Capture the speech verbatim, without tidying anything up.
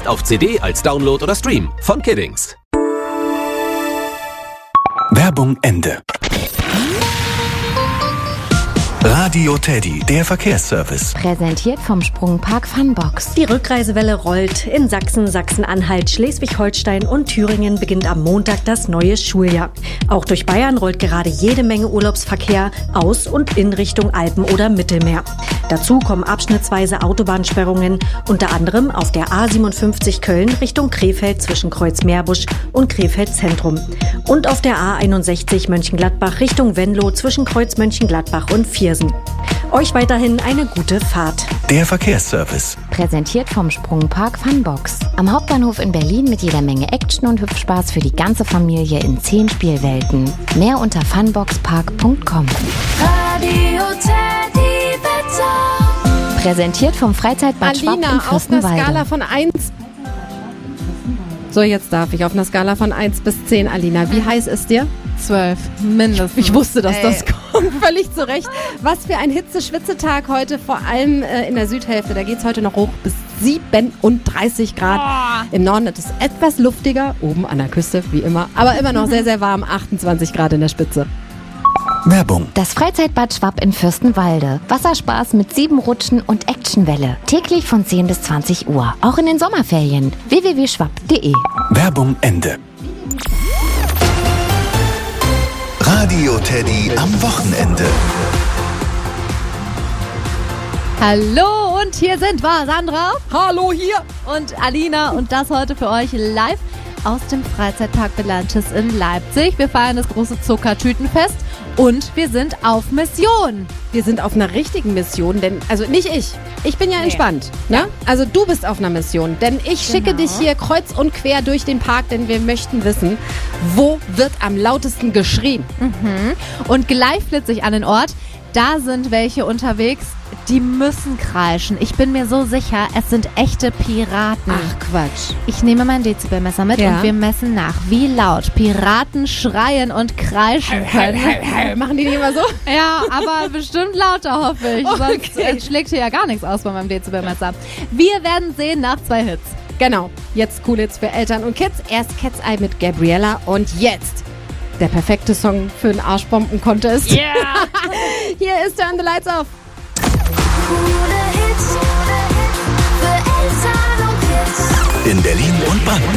Jetzt auf C D, als Download oder Stream von Kiddings. Werbung Ende. Radio Teddy, der Verkehrsservice. Präsentiert vom Sprungpark Funbox. Die Rückreisewelle rollt. In Sachsen, Sachsen-Anhalt, Schleswig-Holstein und Thüringen beginnt am Montag das neue Schuljahr. Auch durch Bayern rollt gerade jede Menge Urlaubsverkehr aus und in Richtung Alpen oder Mittelmeer. Dazu kommen abschnittsweise Autobahnsperrungen, unter anderem auf der A siebenundfünfzig Köln Richtung Krefeld zwischen Kreuz-Meerbusch und Krefeld Zentrum. Und auf der A einundsechzig Mönchengladbach Richtung Venlo zwischen Kreuz-Mönchengladbach und Viersen. Euch weiterhin eine gute Fahrt. Der Verkehrsservice. Präsentiert vom Sprungpark Funbox. Am Hauptbahnhof in Berlin mit jeder Menge Action und Hüpfspaß für die ganze Familie in zehn Spielwelten. Mehr unter funboxpark punkt com. Radio Teddy Wetter. Präsentiert vom Freizeitbad Schwab in Alina, auf einer Fürstenwalde. Skala von eins. So, jetzt darf ich. Auf einer Skala von eins bis zehn, Alina. Wie heiß ist dir? Zwölf, mindestens. Ich wusste, dass Ey. das kommt. Völlig zu Recht. Was für ein Hitze-Schwitzetag heute, vor allem äh, in der Südhälfte. Da geht es heute noch hoch bis siebenunddreißig Grad. Oh. Im Norden ist es etwas luftiger, oben an der Küste, wie immer. Aber immer noch sehr, sehr warm, achtundzwanzig Grad in der Spitze. Werbung. Das Freizeitbad Schwab in Fürstenwalde. Wasserspaß mit sieben Rutschen und Actionwelle. Täglich von zehn bis zwanzig Uhr. Auch in den Sommerferien. w w w punkt schwab punkt de. Werbung Ende. Radio Teddy am Wochenende. Hallo und hier sind wir, Sandra Hallo hier. und Alina und das heute für euch live aus dem Freizeitpark Belanches in Leipzig. Wir feiern das große Zuckertütenfest und wir sind auf Mission. Wir sind auf einer richtigen Mission, denn, also nicht ich, ich bin ja entspannt, ne? Also du bist auf einer Mission, denn ich schicke Genau. dich hier kreuz und quer durch den Park, denn wir möchten wissen, wo wird am lautesten geschrien? Und gleich flitze ich an den Ort. Da sind welche unterwegs, die müssen kreischen. Ich bin mir so sicher, es sind echte Piraten. Ach Quatsch. Ich nehme mein Dezibelmesser mit Ja. und wir messen nach, wie laut Piraten schreien und kreischen können. Machen die nicht immer so? Ja, aber bestimmt lauter, hoffe ich. Sonst Okay. äh, schlägt hier ja gar nichts aus bei meinem Dezibelmesser. Wir werden sehen nach zwei Hits. Genau, jetzt cool Hits für Eltern und Kids. Erst Cat's Eye mit Gabriella und jetzt der perfekte Song für einen Arschbomben-Contest. Yeah! Hier ist Turn the Lights Off. Coole Hits für Eltern und Kids. In Berlin und Brandenburg.